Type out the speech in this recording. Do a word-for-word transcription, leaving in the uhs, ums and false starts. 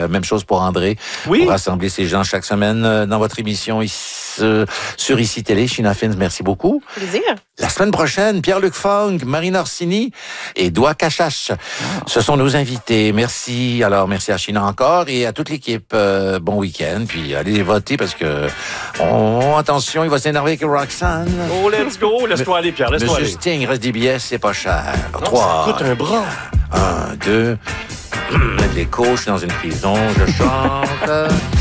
euh, même chose pour André. Oui. Pour rassembler ces gens chaque semaine euh, dans votre émission ici, euh, sur Ici Télé. Sheena Fins, merci beaucoup. Plaisir. La semaine prochaine, Pierre-Luc Funk, Marine Orsini et Doua Cachache. Oh. Ce sont nos invités. Merci. Alors, merci à Sheena encore et à toute l'équipe. Euh, bon week-end. Puis allez voter parce que, oh, attention, il va s'énerver avec Roxane. Oh, let's go. Laisse-toi aller, Pierre. Laisse-toi aller. Monsieur Sting, il reste des billets, c'est pas cher. Non, Trois. Ça coûte un bras. Un, deux. Mettre les couches dans une prison. Je chante.